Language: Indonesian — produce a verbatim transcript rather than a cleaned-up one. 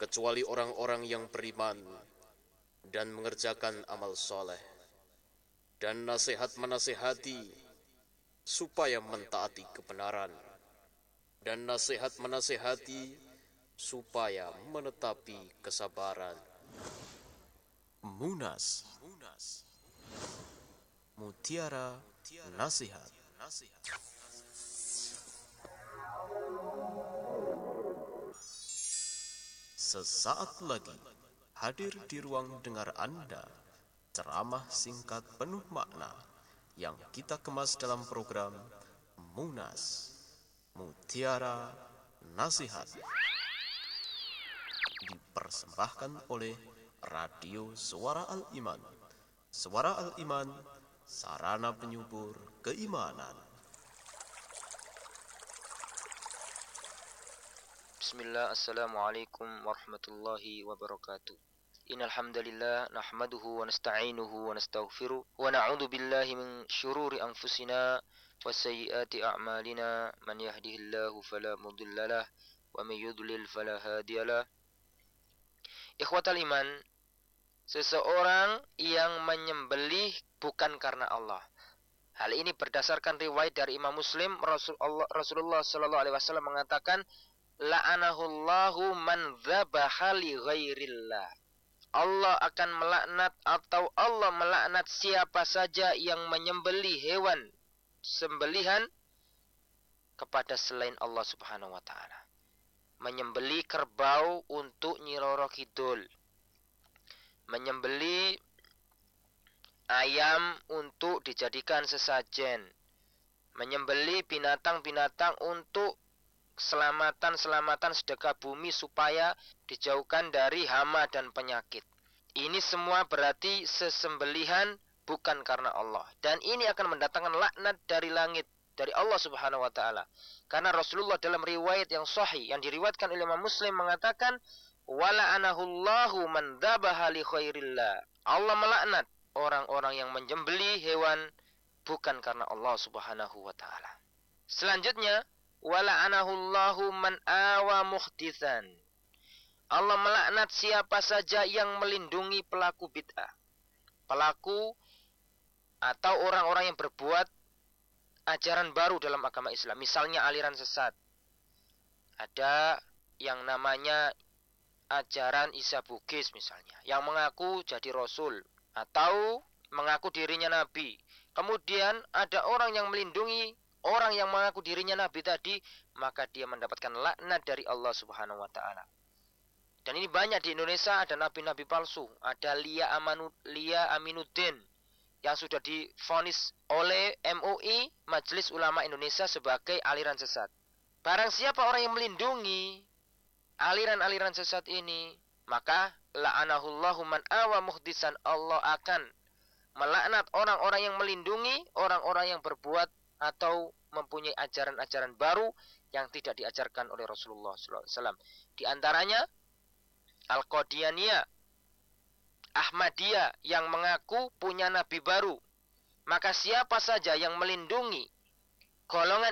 kecuali orang-orang yang beriman dan mengerjakan amal soleh, dan nasihat menasihati supaya mentaati kebenaran, dan nasihat menasihati supaya menetapi kesabaran. Munas, Mutiara Nasihat. Sesaat lagi hadir di ruang dengar Anda ceramah singkat penuh makna yang kita kemas dalam program Munas, Mutiara Nasihat, dipersembahkan oleh Radio Suara Al-Iman. Suara Al-Iman, sarana penyubur keimanan. Bismillah, assalamualaikum warahmatullahi wabarakatuh. Innal hamdalillah nahmaduhu wa nasta'inuhu wa nastaghfiruh wa na'udzu billahi min syururi anfusina wa sayyiati a'malina. Man yahdihillahu fala mudhillalah wa may yudlil fala hadiyalah. Ikhwatal iman, seseorang yang menyembelih bukan karena Allah. Hal ini berdasarkan riwayat dari Imam Muslim. Rasulullah, Rasulullah sallallahu alaihi wasallam mengatakan, la'anahullahu man dzabaha li ghairillah. Allah akan melaknat atau Allah melaknat siapa saja yang menyembelih hewan sembelihan kepada selain Allah Subhanahu wa taala. Menyembelih kerbau untuk Nyi Roro Kidul. Menyembelih ayam untuk dijadikan sesajen. Menyembelih binatang-binatang untuk keselamatan-selamatan sedekah bumi supaya dijauhkan dari hama dan penyakit. Ini semua berarti sesembelihan bukan karena Allah. Dan ini akan mendatangkan laknat dari langit, dari Allah Subhanahu wa taala. Karena Rasulullah dalam riwayat yang sahih yang diriwayatkan oleh Imam Muslim mengatakan, wala'anahullahu man dzabaha li khairillah. Allah melaknat orang-orang yang menyembelih hewan bukan karena Allah Subhanahu wa taala. Selanjutnya, wala'anahullahu man awa muhditsan. Allah melaknat siapa saja yang melindungi pelaku bid'ah. Pelaku atau orang-orang yang berbuat ajaran baru dalam agama Islam. Misalnya aliran sesat. Ada yang namanya ajaran Isa Bugis misalnya, yang mengaku jadi Rasul atau mengaku dirinya Nabi. Kemudian ada orang yang melindungi orang yang mengaku dirinya Nabi tadi, maka dia mendapatkan laknat dari Allah Subhanahu wa taala. Dan ini banyak di Indonesia, ada nabi-nabi palsu. Ada Lia, Amanu, Lia Aminuddin yang sudah divonis oleh M U I, Majelis Ulama Indonesia, sebagai aliran sesat. Barang siapa orang yang melindungi aliran-aliran sesat ini, maka la'anahullahu man awa muhdisan. Allah akan melaknat orang-orang yang melindungi orang-orang yang berbuat atau mempunyai ajaran-ajaran baru yang tidak diajarkan oleh Rasulullah sallallahu alaihi wasallam. Di antaranya Al-Qadianiyah, Ahmadiyah yang mengaku punya nabi baru. Maka siapa saja yang melindungi golongan